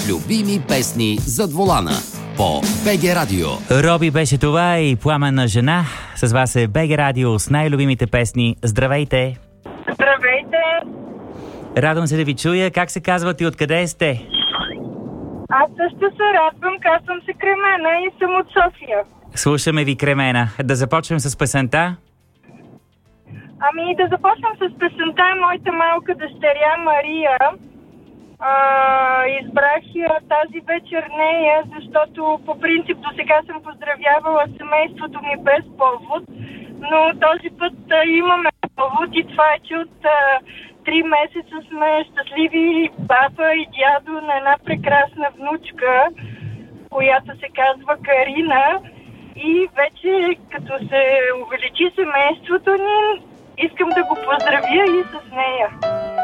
Любими песни зад волана по БГ Радио. Роби беше това и Пламенна жена. С вас е БГ Радио с най-любимите песни. Здравейте! Здравейте! Радвам се да ви чуя. Как се казвате и откъде сте? Аз също се радвам. Казвам се Кремена и съм от София. Слушаме ви, Кремена. Да започнем с песента? Ами да започнем с песента. Моята малка дъщеря Мария. Избрах я тази вечер нея, защото по принцип до сега съм поздравявала семейството ми без повод, но този път имаме повод и това е, че от 3 месеца сме щастливи баба и дядо на една прекрасна внучка, която се казва Карина, и вече като се увеличи семейството ни, искам да го поздравя и с нея.